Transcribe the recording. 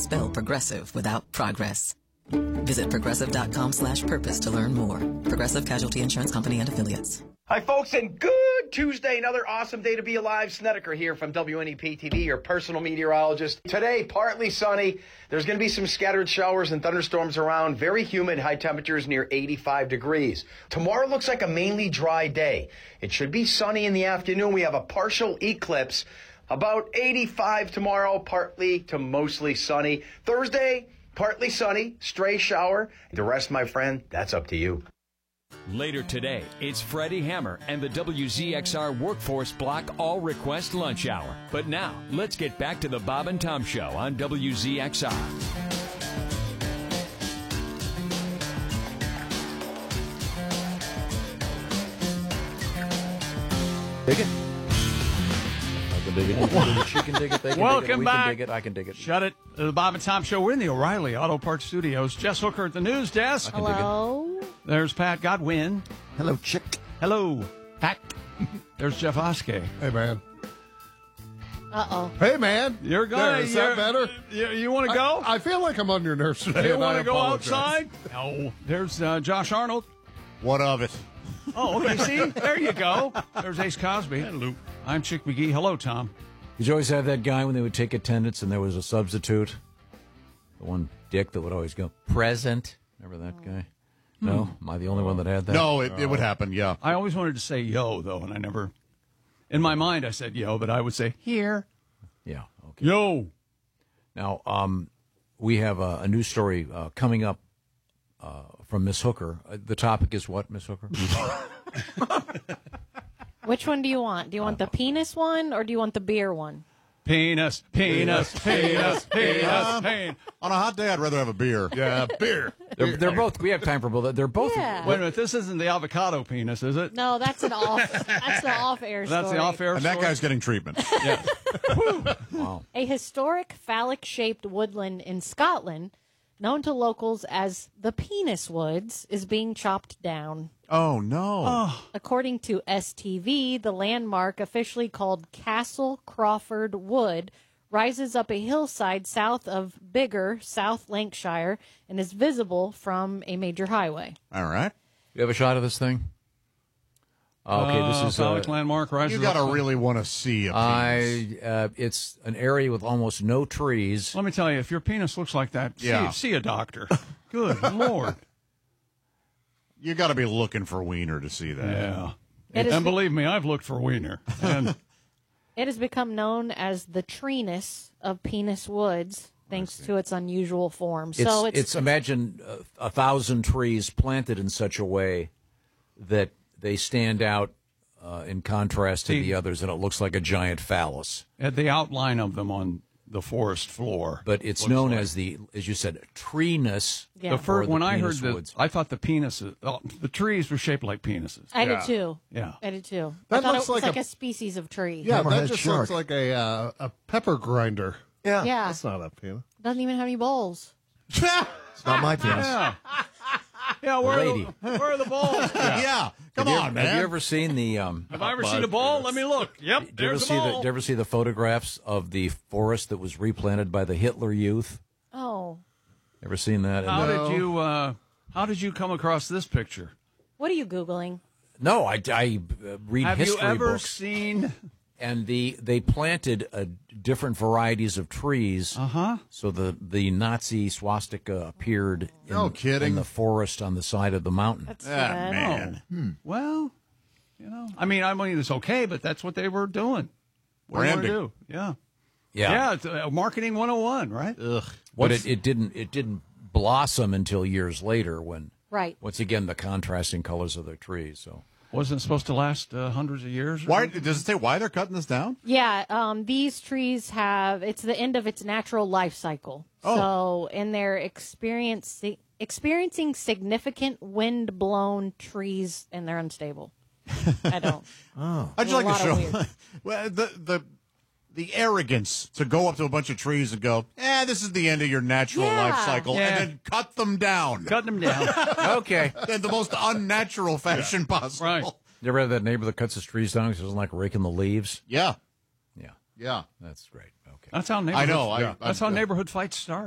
spell progressive without progress. Visit progressive.com/purpose to learn more. Progressive Casualty Insurance Company and Affiliates. Hi, folks, and good Tuesday. Another awesome day to be alive. Snedeker here from WNEP TV, your personal meteorologist. Today, partly sunny. There's going to be some scattered showers and thunderstorms around. Very humid, high temperatures near 85 degrees. Tomorrow looks like a mainly dry day. It should be sunny in the afternoon. We have a partial eclipse. About 85 tomorrow, partly to mostly sunny. Thursday, partly sunny, stray shower. The rest, my friend, that's up to you. Later today, it's Freddie Hammer and the WZXR Workforce Block All Request Lunch Hour. But now, let's get back to the Bob and Tom Show on WZXR. Dig it. I can dig it. She can dig it. They can Welcome dig it. We back. can dig it. I can dig it. Shut it. The Bob and Tom Show. We're in the O'Reilly Auto Parts Studios. Jess Hooker at the news desk. Hello. There's Pat Godwin. Hello, chick. Hello, Pat. There's Jeff Oskey. Hey, man. Uh-oh. Hey, man. You're going. There, is that better? You want to go? I feel like I'm on your nerves today. You and want I to go apologize. outside? No. There's Josh Arnold. What of it? Oh, okay. See? There you go. There's Ace Cosby. Hello. I'm Chick McGee. Hello, Tom. Did you always have that guy when they would take attendance and there was a substitute? The one dick that would always go, present. Remember that guy? No? Am I the only one that had that? No, it would happen, yeah. I always wanted to say yo, though, and I never. In my mind, I said yo, but I would say here. Yeah, okay. Yo. Now, we have a news story coming up from Miss Hooker. The topic is what, Miss Hooker? Which one do you want? Do you want the penis one or do you want the beer one? Penis, penis, penis, penis, penis. On a hot day, I'd rather have a beer. Yeah, beer. They're both. We have time for both. They're both. Yeah. Wait a minute, this isn't the avocado penis, is it? No, that's an off. That's the off-air story. That's the off-air And that story? guy's getting treatment. Yeah. Wow. A historic phallic-shaped woodland in Scotland, known to locals as the Penis Woods, is being chopped down. Oh, no. According to STV, the landmark, officially called Castle Crawford Wood, rises up a hillside south of Biggar, South Lancashire, and is visible from a major highway. All right. You have a shot of this thing? Okay, this is phallic landmark rises. You got to up. really want to see a penis. it's an area with almost no trees. Let me tell you, if your penis looks like that, Yeah. see a doctor. Good Lord. You got to be looking for wiener to see that. Yeah. It is- And believe me, I've looked for wiener. And It has become known as the treeness of Penis Woods, thanks to its unusual form. So It's imagine 1,000 trees planted in such a way that they stand out in contrast to the others, and it looks like a giant phallus. at the outline of them on the forest floor. But it's looks known like. as as you said, treeness. Yeah. The or first, the when I heard penis that, woods. I thought the penises, the trees were shaped like penises. I did too. Yeah. I did too. That I thought looks it was like like a species of tree. Yeah, that Hammerhead just shark. looks like a pepper grinder. Yeah. Yeah. That's not a penis. Doesn't even have any balls. It's not my penis. Yeah. Yeah, where Lady. where are the balls? Yeah. Come on, man. Have you ever seen the? Have I ever seen a ball? Let me look. Yep, Did you ever there's a see ball. did you ever see the photographs of the forest that was replanted by the Hitler Youth? Oh. Ever seen that? How did you come across this picture? What are you Googling? No, I read Have history you ever books, seen? and they planted different varieties of trees. So the Nazi swastika appeared No kidding. in the forest on the side of the mountain. That's Ah, sad. man. Well, I mean it's okay, but that's what they were doing. What do you wanna Branding. do? Yeah. Yeah, Yeah, it's marketing 101, right? but it didn't blossom until years later when Right. once again the contrasting colors of the trees. So Wasn't it supposed to last hundreds of years? or Why something? does it say why they're cutting this down? Yeah, these trees it's the end of its natural life cycle. Oh. So, and they're experiencing significant wind-blown trees, and they're unstable. I don't. I'd A just like lot to of show weird. well, the arrogance to go up to a bunch of trees and go, this is the end of your natural Yeah. life cycle, Yeah. and then cut them down Cutting them down. okay, in the most unnatural fashion possible. Right. you ever have that neighbor that cuts his trees down because he doesn't like raking the leaves? Yeah. Yeah, Yeah. that's great. Okay. That's how I know. that's how neighborhood fights start.